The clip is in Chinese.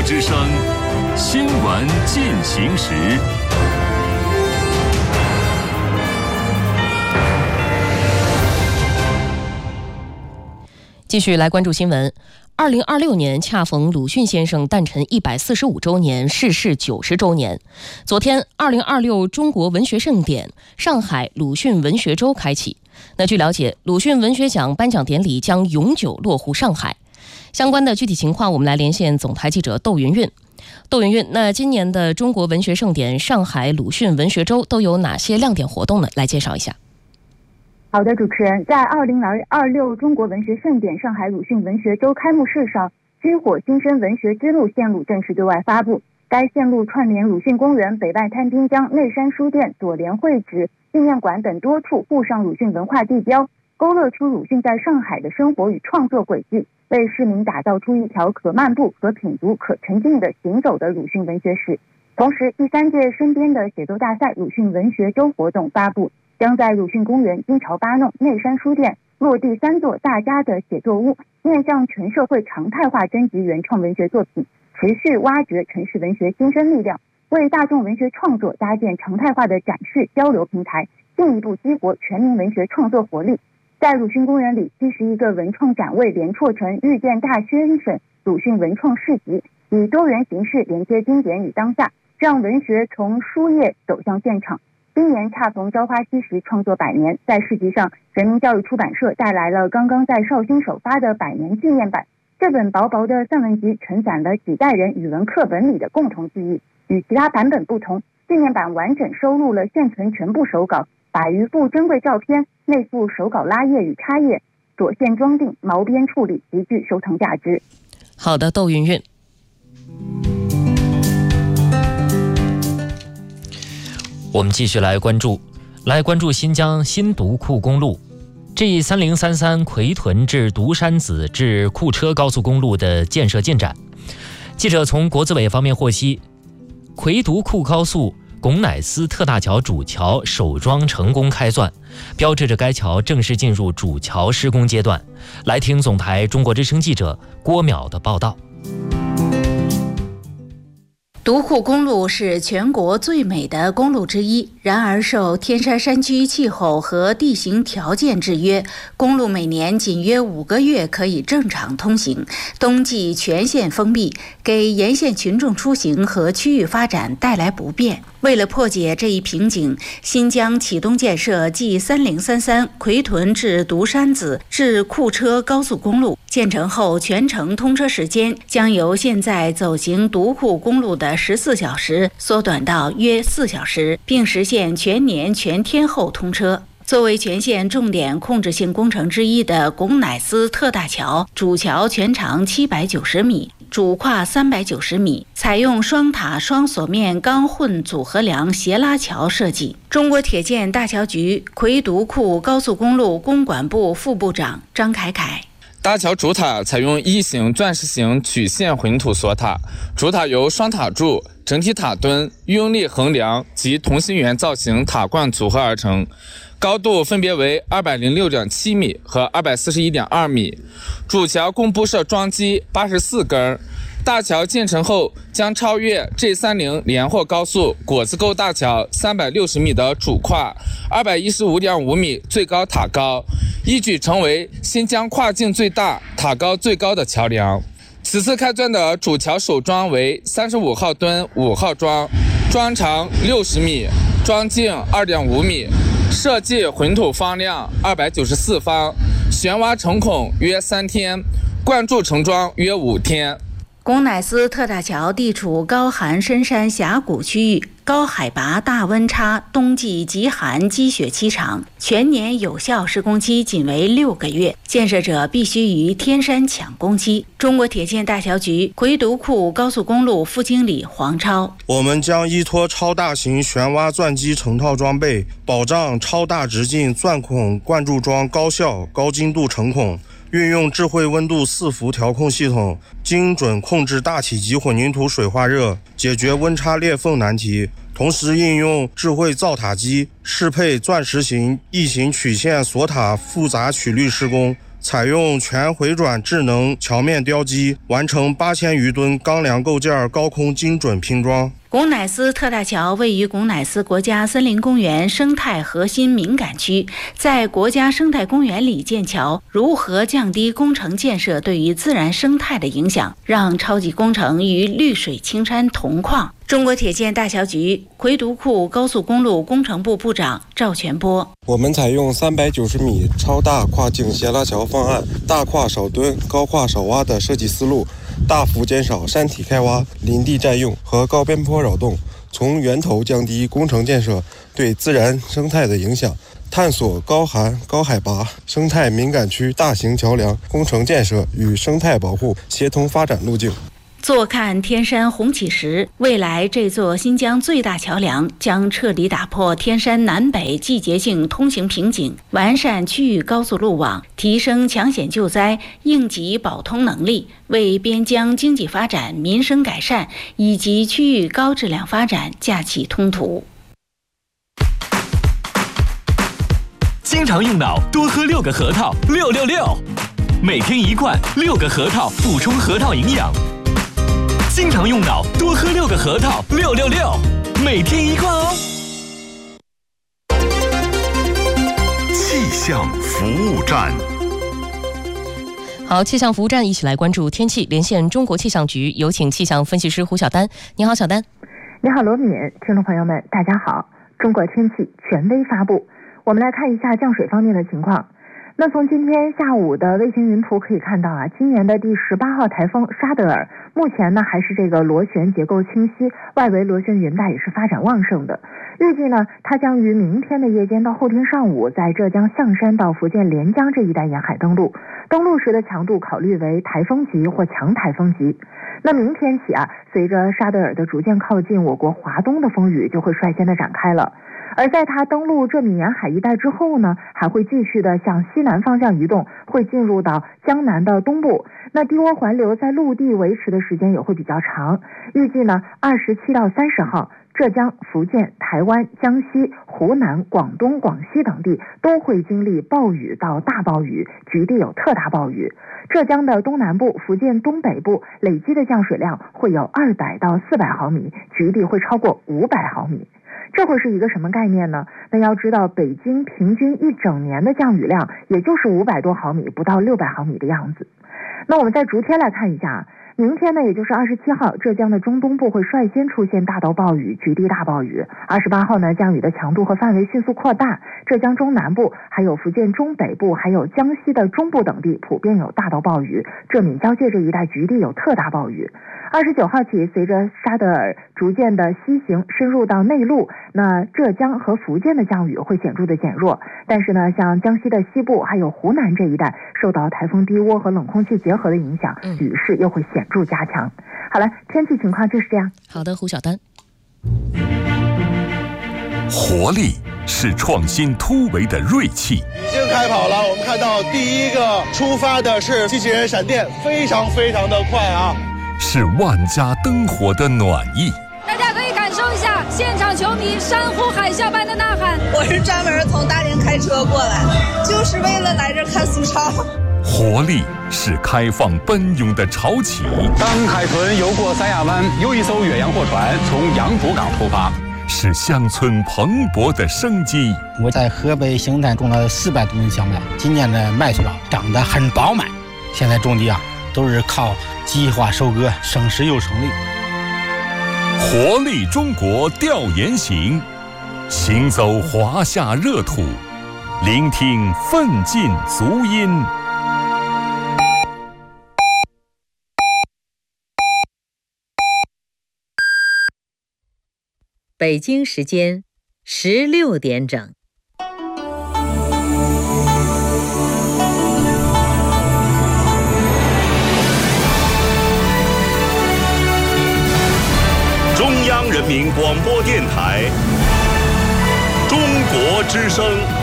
之声新闻进行时。 继续来关注新闻。2026年恰逢鲁迅先生诞辰145周年，逝世90周年。昨天，2026中国文学盛典上海鲁迅文学周开启。那据了解，鲁迅文学奖颁奖典礼将永久落户上海。相关的具体情况，我们来连线总台记者窦云云。窦云云，那今年的中国文学盛典上海鲁迅文学周都有哪些亮点活动呢？来介绍一下。 好的，主持人，在2026中国文学盛典上海鲁迅文学周开幕式上，军火新生文学之路线路正式对外发布。该线路串联鲁迅公园、北外滩滨江、内山书店、左联会址、纪念馆等多处，附上鲁迅文化地标，勾勒出鲁迅在上海的生活与创作轨迹，为市民打造出一条可漫步、可品读、可沉浸的行走的鲁迅文学史。同时，第3届身边的写作大赛鲁迅文学周活动发布，将在鲁迅公园、金朝八弄、内山书店落地3座大家的写作屋，面向全社会常态化征集原创文学作品，持续挖掘城市文学新生力量，为大众文学创作搭建常态化的展示交流平台，进一步激活全民文学创作活力。在鲁迅公园里，71个文创展位连错成遇见大先生鲁迅文创市集，以多元形式连接经典与当下，让文学从书页走向现场。今年恰逢朝花夕拾创作100年，在市集上，人民教育出版社带来了刚刚在绍兴首发的100年纪念版。这本薄薄的散文集承载了几代人语文课本里的共同记忆。与其他版本不同，纪念版完整收录了现存全部手稿，100余幅珍贵照片，内附手稿拉页与插页，左线装订，毛边处理，极具收藏价值。 好的，窦云云。 我们继续来关注新疆新独库公路 G3033 奎屯至独山子至库车高速公路的建设进展。记者从国资委方面获悉，奎独库高速拱乃斯特大桥主桥首桩成功开钻，标志着该桥正式进入主桥施工阶段。来听总台中国之声记者郭淼的报道。 独库公路是全国最美的公路之一，然而受天山山区气候和地形条件制约，公路每年仅约5个月可以正常通行，冬季全线封闭，给沿线群众出行和区域发展带来不便。为了破解这一瓶颈，新疆启动建设 G3033 奎屯至独山子至库车高速公路，建成后全程通车时间将由现在走行独库公路的14小时缩短到约4小时，并实现全年全天候通车。作为全线重点控制性工程之一的拱乃斯特大桥，主桥全长790米，主跨390米，采用双塔双锁面钢混组合梁斜拉桥设计。中国铁建大桥局奎独库高速公路公管部副部长张凯凯。 大桥主塔采用异形钻石形曲线混凝土锁塔，主塔由双塔柱、整体塔墩、用力横梁及同心圆造型塔冠组合而成，高度分别为206.7米和241.2米。主桥共布设桩基84根。大桥建成后将超越 G30 连霍高速果子沟大桥360米的主跨，215.5米最高塔高，一举成为新疆跨境最大、塔高最高的桥梁。此次开钻的主桥首桩为35号墩5号桩，桩长60米，桩径2.5米，设计混土方量294方，悬挖成孔约3天，灌注成桩约5天。 拱乃斯特大桥地处高寒深山峡谷区域，高海拔大温差，冬季极寒积雪期长，全年有效施工期仅为6个月，建设者必须于天山抢工期。中国铁建大桥局奎独库高速公路副经理黄超： 我们将依托超大型悬挖钻机成套装备，保障超大直径钻孔灌注桩高效高精度成孔，运用智慧温度4伏调控系统，精准控制大体积混凝土水化热，解决温差裂缝难题。同时应用智慧造塔机，适配钻石型异形曲线锁塔复杂曲率施工， 采用全回转智能桥面雕机，完成8000余吨钢梁构件高空精准拼装。 巩乃斯特大桥位于巩乃斯国家森林公园生态核心敏感区，在国家生态公园里建桥，如何降低工程建设对于自然生态的影响，让超级工程与绿水青山同框。中国铁建大桥局回独库高速公路工程部部长赵全波： 我们采用390米超大跨境斜拉桥方案，大跨少蹲、高跨少挖的设计思路，大幅减少山体开挖、林地占用和高边坡扰动，从源头降低工程建设对自然生态的影响，探索高寒、高海拔生态敏感区大型桥梁工程建设与生态保护协同发展路径。 坐看天山红起时，未来这座新疆最大桥梁将彻底打破天山南北季节性通行瓶颈，完善区域高速路网，提升抢险救灾、应急保通能力，为边疆经济发展、民生改善以及区域高质量发展架起通途。 经常用脑，多喝6个核桃，666，每天1罐，6个核桃补充核桃营养。经常用脑，多喝6个核桃，666，每天1罐哦。 气象服务站。 好，气象服务站一起来关注天气，连线中国气象局，有请气象分析师胡晓丹。你好，小丹。 你好，罗敏。听众朋友们，大家好。中国天气权威发布，我们来看一下降水方面的情况。那从今天下午的卫星云图可以看到啊，今年的第18号台风沙德尔，目前呢还是这个螺旋结构清晰，外围螺旋云带也是发展旺盛的。预计呢，它将于明天的夜间到后天上午，在浙江象山到福建连江这一带沿海登陆，登陆时的强度考虑为台风级或强台风级。那明天起啊，随着沙德尔的逐渐靠近，我国华东的风雨就会率先的展开了。而在它登陆浙闽沿海一带之后呢，还会继续的向西南方向移动，会进入到江南的东部。那低涡环流在陆地维持的时间也会比较长，预计呢27到30号，浙江、福建、台湾、江西、湖南、广东、广西等地都会经历暴雨到大暴雨，局地有特大暴雨。浙江的东南部、福建东北部累积的降水量会有200到400毫米，局地会超过500毫米。这会是一个什么概念呢？那要知道，北京平均一整年的降雨量也就是500多毫米，不到600毫米的样子。那我们再逐天来看一下，明天呢，也就是27号，浙江的中东部会率先出现大到暴雨，局地大暴雨。28号呢，降雨的强度和范围迅速扩大，浙江中南部、还有福建中北部、还有江西的中部等地普遍有大到暴雨，浙闽交界这一带局地有特大暴雨。29号起，随着沙德尔逐渐的西行，深入到内陆，那浙江和福建的降雨会显著的减弱，但是呢，像江西的西部还有湖南这一带，受到台风低涡和冷空气结合的影响，雨势又会显著加强。好了，天气情况就是这样。 好的，胡晓丹。 活力是创新突围的锐气。 已经开跑了，我们看到第一个出发的是机器人闪电，非常的快啊！ 是万家灯火的暖意。 大家可以感受一下现场球迷山呼海啸般的呐喊。 我是专门从大连开车过来的，就是为了来这看苏超。 活力是开放奔涌的潮起。 当海豚游过三亚湾，又一艘远洋货船从杨浦港出发。 是乡村蓬勃的生机。 我在河北邢台种了400多吨小麦，今年的麦穗长得很饱满。现在种地啊，都是靠计划收割，省时又省力。 活力中国调研行，行走华夏热土，聆听奋进足音。 北京时间16点整。 中央人民广播电台，中国之声。